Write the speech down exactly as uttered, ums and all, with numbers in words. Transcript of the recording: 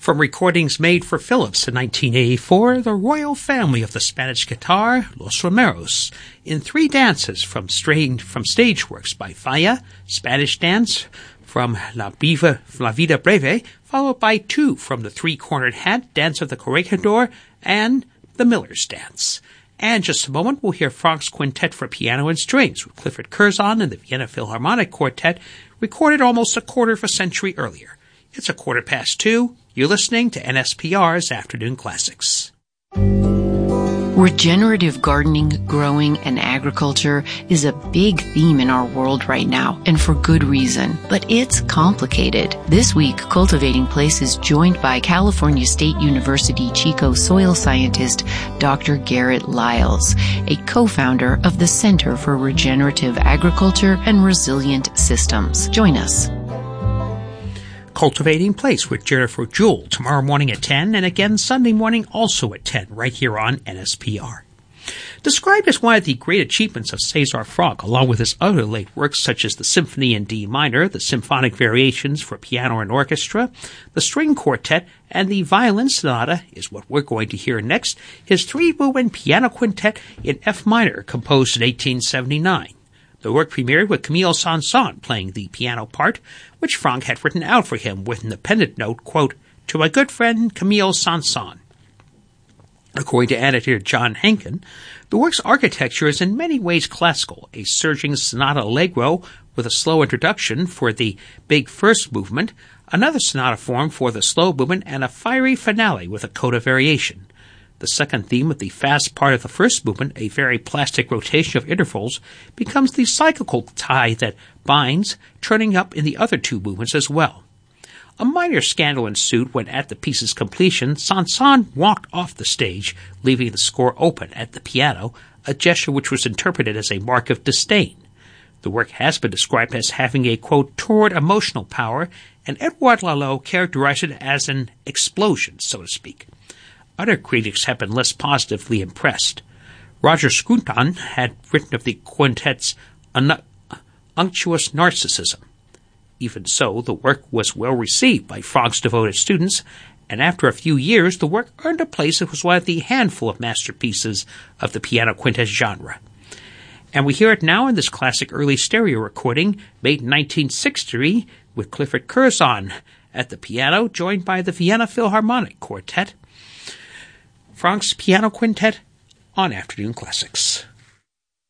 From recordings made for Philips in nineteen eighty-four, the royal family of the Spanish guitar, Los Romeros, in three dances from, strained, from stage works by Falla, Spanish dance from La, Viva, La Vida Breve, followed by two from the Three-Cornered Hat, Dance of the Corregidor, and the Miller's Dance. And just a moment, we'll hear Franck's Quintet for Piano and Strings with Clifford Curzon and the Vienna Philharmonic Quartet, recorded almost a quarter of a century earlier. It's a quarter past two. You're listening to N S P R's Afternoon Classics. Regenerative gardening, growing, and agriculture is a big theme in our world right now, and for good reason. But it's complicated. This week, Cultivating Place is joined by California State University Chico soil scientist Doctor Garrett Lyles, a co-founder of the Center for Regenerative Agriculture and Resilient Systems. Join us. Cultivating Place with Jennifer Jewell tomorrow morning at ten, and again Sunday morning also at ten, right here on N S P R. Described as one of the great achievements of César Franck, along with his other late works such as the Symphony in D minor, the Symphonic Variations for Piano and Orchestra, the String Quartet, and the Violin Sonata, is what we're going to hear next, his three-movement piano quintet in F minor, composed in eighteen seventy-nine. The work premiered with Camille Saint-Saëns playing the piano part, which Franck had written out for him with an appended note, quote, "To my good friend Camille Saint-Saëns." According to editor John Henkin, the work's architecture is in many ways classical, a surging sonata allegro with a slow introduction for the big first movement, another sonata form for the slow movement, and a fiery finale with a coda variation. The second theme of the fast part of the first movement, a very plastic rotation of intervals, becomes the cyclical tie that binds, turning up in the other two movements as well. A minor scandal ensued when, at the piece's completion, Saint-Saëns walked off the stage, leaving the score open at the piano, a gesture which was interpreted as a mark of disdain. The work has been described as having a, quote, torrid emotional power, and Edouard Lalo characterized it as an explosion, so to speak. Other critics have been less positively impressed. Roger Scruton had written of the quintet's un- unctuous narcissism. Even so, the work was well received by Franck's devoted students, and after a few years, the work earned a place as one of the handful of masterpieces of the piano quintet genre. And we hear it now in this classic early stereo recording made in nineteen sixty with Clifford Curzon at the piano, joined by the Vienna Philharmonic Quartet. Franck's Piano Quintet on Afternoon Classics.